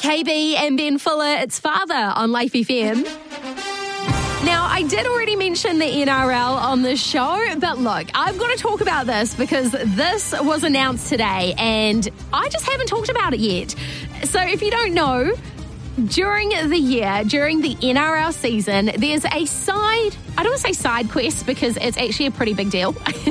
KB and Ben Fuller, it's Father on Life FM. Now, I did already mention the NRL on the show, but look, I've got to talk about this because this was announced today and I just haven't talked about it yet. So if you don't know, during the year, during the NRL season, there's a I don't want to say side quest because it's actually a pretty big deal. But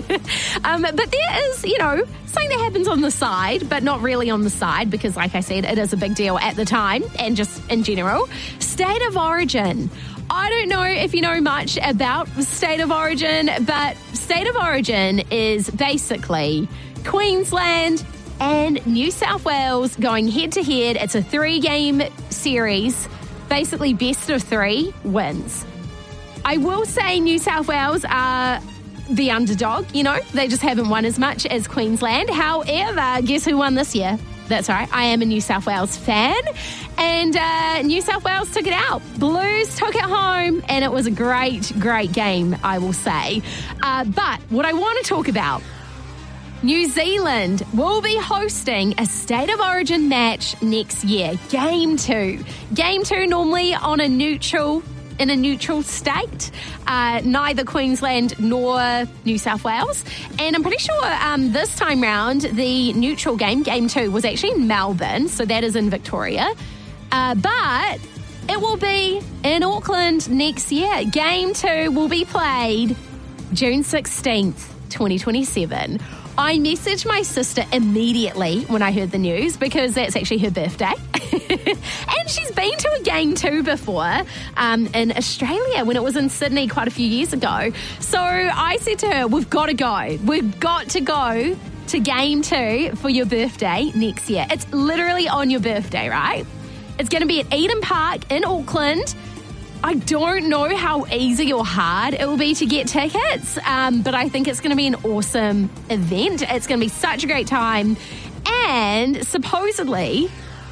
there is, something that happens on the side, but not really on the side because, like I said, it is a big deal at the time and just in general. State of Origin. I don't know if you know much about State of Origin, but State of Origin is basically Queensland and New South Wales going head-to-head. It's a 3-game series, basically best of 3 wins. I will say New South Wales are the underdog, They just haven't won as much as Queensland. However, guess who won this year? That's right, I am a New South Wales fan. And New South Wales took it out. Blues took it home, and it was a great, great game, I will say. But what I want to talk about, New Zealand will be hosting a State of Origin match next year. Game 2. Game 2 normally in a neutral state, neither Queensland nor New South Wales. And I'm pretty sure this time round, the neutral game, Game 2, was actually in Melbourne, so that is in Victoria. But it will be in Auckland next year. Game 2 will be played June 16th, 2027. I messaged my sister immediately when I heard the news because that's actually her birthday. And she's been to a Game 2 before in Australia when it was in Sydney quite a few years ago. So I said to her, we've got to go. We've got to go to Game 2 for your birthday next year. It's literally on your birthday, right? It's going to be at Eden Park in Auckland. I don't know how easy or hard it will be to get tickets, but I think it's going to be an awesome event. It's going to be such a great time. And supposedly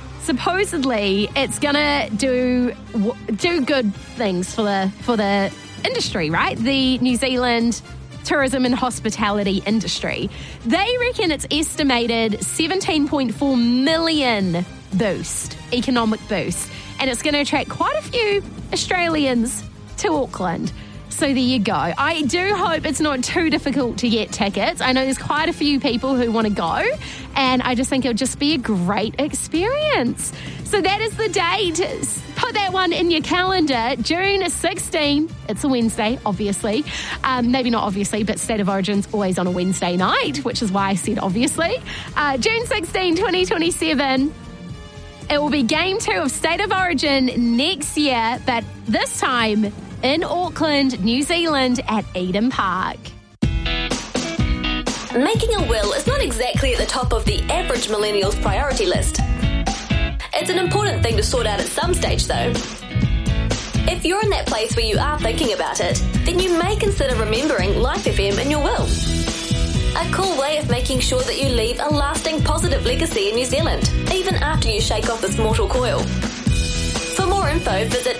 it's going to do good things for the industry, right? The New Zealand tourism and hospitality industry. They reckon it's estimated 17.4 million economic boost. And it's going to attract quite a few Australians to Auckland. So there you go. I do hope it's not too difficult to get tickets. I know there's quite a few people who want to go, and I just think it'll just be a great experience. So that is the date. Put that one in your calendar. June 16. It's a Wednesday, obviously. Maybe not obviously, but State of Origin's always on a Wednesday night, which is why I said obviously. June 16, 2027. It will be Game 2 of State of Origin next year, but this time in Auckland, New Zealand at Eden Park. Making a will is not exactly at the top of the average millennial's priority list. It's an important thing to sort out at some stage, though. If you're in that place where you are thinking about it, then you may consider remembering Life FM in your will. A cool way of making sure that you leave a lasting positive legacy in New Zealand, even after you shake off this mortal coil. For more info, visit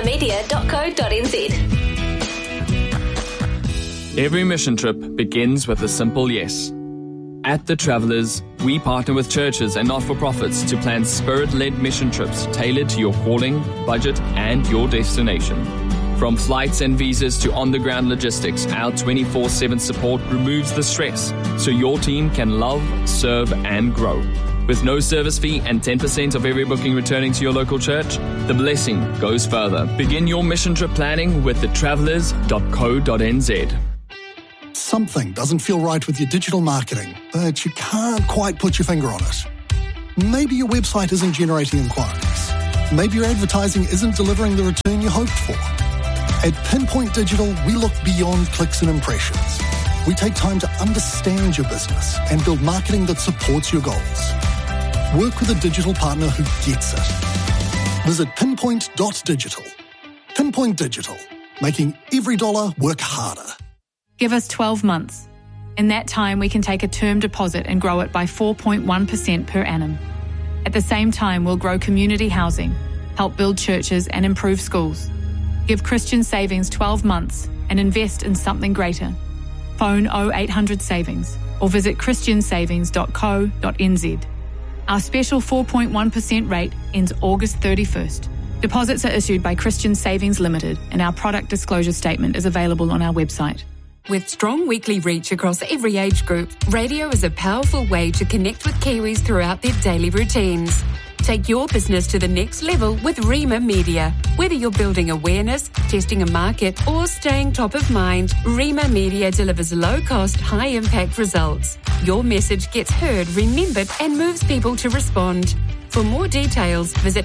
rimamedia.co.nz. Every mission trip begins with a simple yes. At The Travellers, we partner with churches and not-for-profits to plan spirit-led mission trips tailored to your calling, budget, and your destination. From flights and visas to on-the-ground logistics, our 24/7 support removes the stress so your team can love, serve, and grow. With no service fee and 10% of every booking returning to your local church, the blessing goes further. Begin your mission trip planning with thetravellers.co.nz. Something doesn't feel right with your digital marketing, but you can't quite put your finger on it. Maybe your website isn't generating inquiries. Maybe your advertising isn't delivering the return you hoped for. At Pinpoint Digital, we look beyond clicks and impressions. We take time to understand your business and build marketing that supports your goals. Work with a digital partner who gets it. Visit pinpoint.digital. Pinpoint Digital, making every dollar work harder. Give us 12 months. In that time, we can take a term deposit and grow it by 4.1% per annum. At the same time, we'll grow community housing, help build churches and improve schools. Give Christian Savings 12 months and invest in something greater. Phone 0800 Savings or visit christiansavings.co.nz. Our special 4.1% rate ends August 31st. Deposits are issued by Christian Savings Limited, and our product disclosure statement is available on our website. With strong weekly reach across every age group, radio is a powerful way to connect with Kiwis throughout their daily routines. Take your business to the next level with Rima Media. Whether you're building awareness, testing a market, or staying top of mind, Rima Media delivers low-cost, high-impact results. Your message gets heard, remembered, and moves people to respond. For more details, visit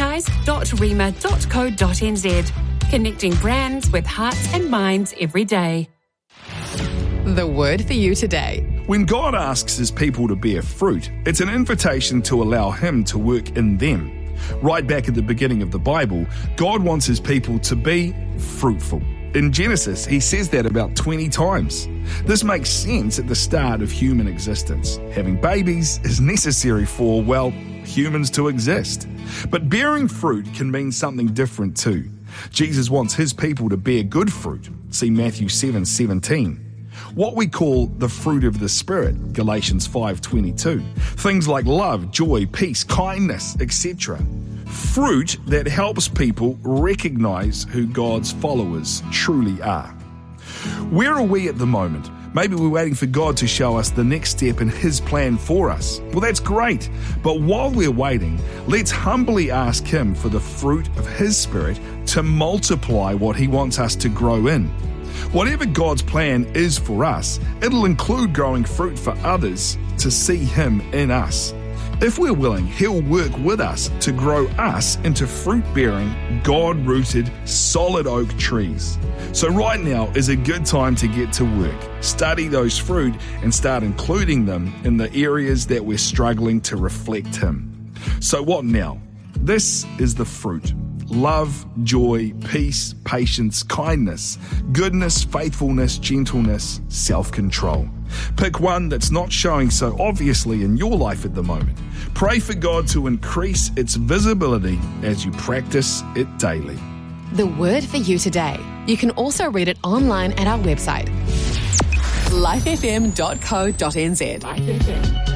advertise.rima.co.nz. Connecting brands with hearts and minds every day. The word for you today. When God asks his people to bear fruit, it's an invitation to allow him to work in them. Right back at the beginning of the Bible, God wants his people to be fruitful. In Genesis, he says that about 20 times. This makes sense at the start of human existence. Having babies is necessary for, well, humans to exist. But bearing fruit can mean something different too. Jesus wants his people to bear good fruit. See Matthew 7:17. What we call the fruit of the Spirit, Galatians 5:22. Things like love, joy, peace, kindness, etc. Fruit that helps people recognize who God's followers truly are. Where are we at the moment? Maybe we're waiting for God to show us the next step in his plan for us. Well, that's great. But while we're waiting, let's humbly ask him for the fruit of his Spirit to multiply what he wants us to grow in. Whatever God's plan is for us, it'll include growing fruit for others to see him in us. If we're willing, he'll work with us to grow us into fruit-bearing, God-rooted, solid oak trees. So right now is a good time to get to work. Study those fruit and start including them in the areas that we're struggling to reflect him. So what now? This is the fruit. Love, joy, peace, patience, kindness, goodness, faithfulness, gentleness, self-control. Pick one that's not showing so obviously in your life at the moment. Pray for God to increase its visibility as you practice it daily. The word for you today. You can also read it online at our website, lifefm.co.nz.